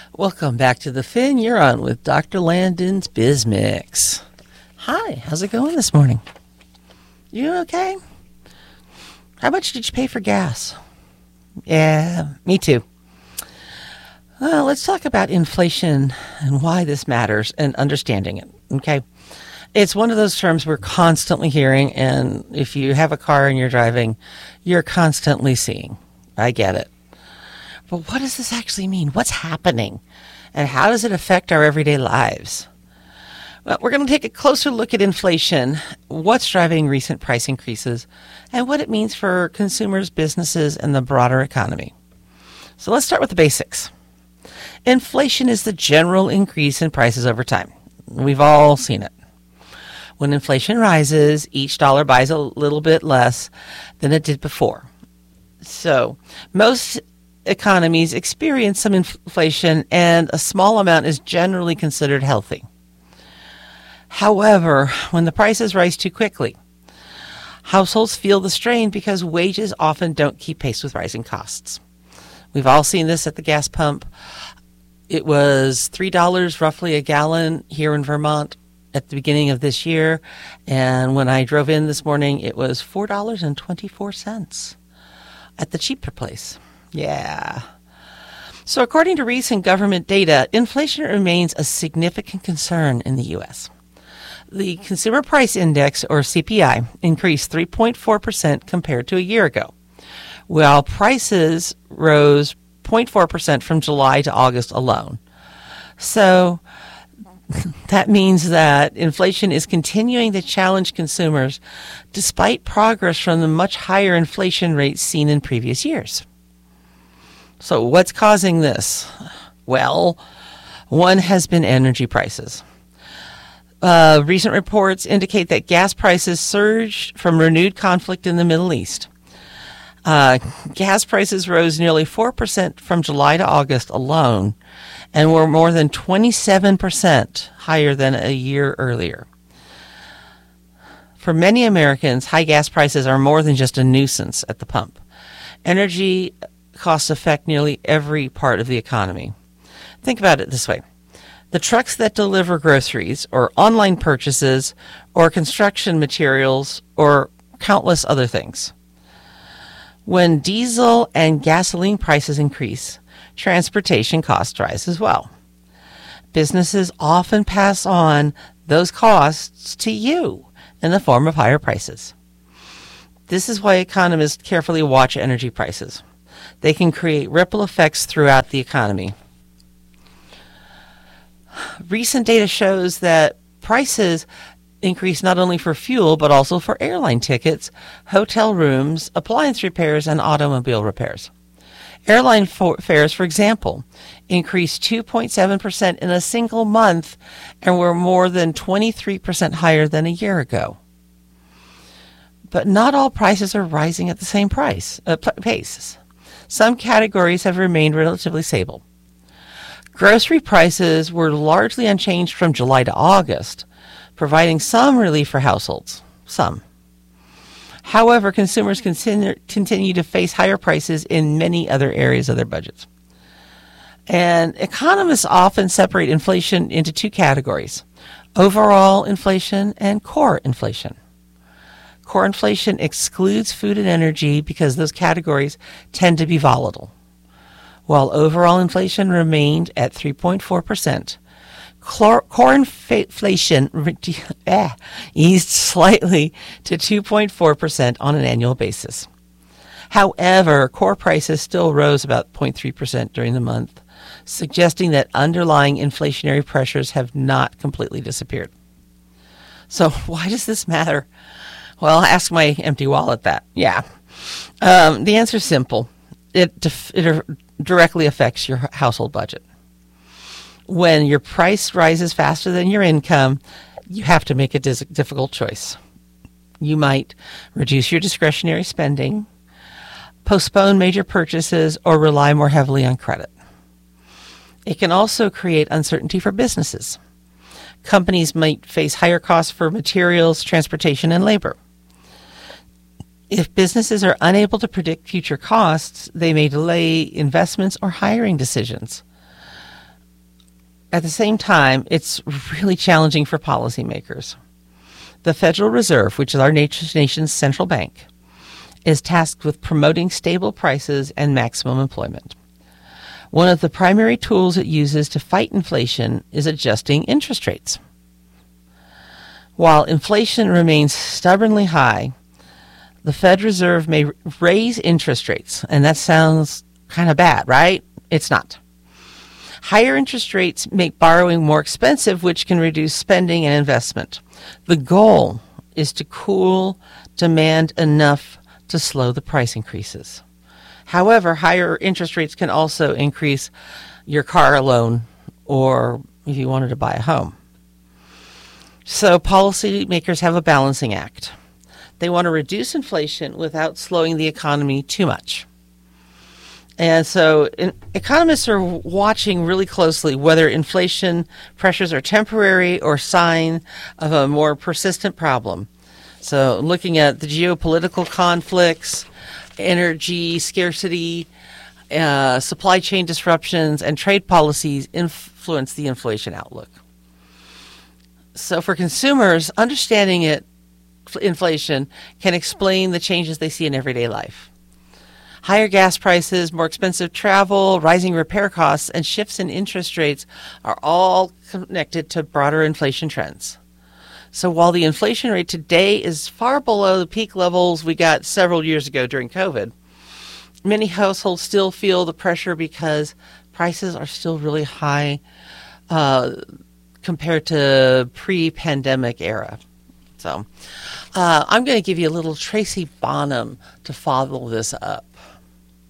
Welcome back to the Fin. You're on with Dr. Landon's Biz Mix. Hi, how's it going this morning? You okay? How much did you pay for gas? Yeah, me too. Well, let's talk about inflation and why this matters and understanding it, okay? It's one of those terms we're constantly hearing, and if you have a car and you're driving, you're constantly seeing. I get it. But what does this actually mean? What's happening? And how does it affect our everyday lives? Well, we're going to take a closer look at inflation, what's driving recent price increases, and what it means for consumers, businesses, and the broader economy. So let's start with the basics. Inflation is the general increase in prices over time. We've all seen it. When inflation rises, each dollar buys a little bit less than it did before. So most economies experience some inflation, and a small amount is generally considered healthy. However, when the prices rise too quickly, households feel the strain because wages often don't keep pace with rising costs. We've all seen this at the gas pump. It was $3 roughly a gallon here in Vermont at the beginning of this year, and when I drove in this morning, it was $4.24 at the cheaper place. Yeah. So according to recent government data, inflation remains a significant concern in the U.S. The Consumer Price Index, or CPI, increased 3.4% compared to a year ago, while prices rose 0.4% from July to August alone. So that means that inflation is continuing to challenge consumers despite progress from the much higher inflation rates seen in previous years. So what's causing this? Well, one has been energy prices. Recent reports indicate that gas prices surged from renewed conflict in the Middle East. Gas prices rose nearly 4% from July to August alone and were more than 27% higher than a year earlier. For many Americans, high gas prices are more than just a nuisance at the pump. Energy costs affect nearly every part of the economy. Think about it this way. The trucks that deliver groceries or online purchases or construction materials or countless other things. When diesel and gasoline prices increase, transportation costs rise as well. Businesses often pass on those costs to you in the form of higher prices. This is why economists carefully watch energy prices. They can create ripple effects throughout the economy. Recent data shows that prices increase not only for fuel, but also for airline tickets, hotel rooms, appliance repairs, and automobile repairs. Airline fares, for example, increased 2.7% in a single month and were more than 23% higher than a year ago. But not all prices are rising at the same pace. Some categories have remained relatively stable. Grocery prices were largely unchanged from July to August, providing some relief for households. Some. However, consumers continue to face higher prices in many other areas of their budgets. And economists often separate inflation into two categories: overall inflation and core inflation. Core inflation excludes food and energy because those categories tend to be volatile. While overall inflation remained at 3.4%, core inflation eased slightly to 2.4% on an annual basis. However, core prices still rose about 0.3% during the month, suggesting that underlying inflationary pressures have not completely disappeared. So why does this matter? Well, ask my empty wallet that. Yeah. The answer is simple. It directly affects your household budget. When your price rises faster than your income, you have to make a difficult choice. You might reduce your discretionary spending, postpone major purchases, or rely more heavily on credit. It can also create uncertainty for businesses. Companies might face higher costs for materials, transportation, and labor. If businesses are unable to predict future costs, they may delay investments or hiring decisions. At the same time, it's really challenging for policymakers. The Federal Reserve, which is our nation's central bank, is tasked with promoting stable prices and maximum employment. One of the primary tools it uses to fight inflation is adjusting interest rates. While inflation remains stubbornly high, the Fed Reserve may raise interest rates, and that sounds kind of bad, right? It's not. Higher interest rates make borrowing more expensive, which can reduce spending and investment. The goal is to cool demand enough to slow the price increases. However, higher interest rates can also increase your car loan or if you wanted to buy a home. So policymakers have a balancing act. They want to reduce inflation without slowing the economy too much. And so economists are watching really closely whether inflation pressures are temporary or sign of a more persistent problem. So looking at the geopolitical conflicts, energy scarcity, supply chain disruptions, and trade policies influence the inflation outlook. So for consumers, understanding inflation can explain the changes they see in everyday life. Higher gas prices, more expensive travel, rising repair costs, and shifts in interest rates are all connected to broader inflation trends. So while the inflation rate today is far below the peak levels we got several years ago during COVID, many households still feel the pressure because prices are still really high compared to pre-pandemic era. So I'm going to give you a little Tracy Bonham to follow this up.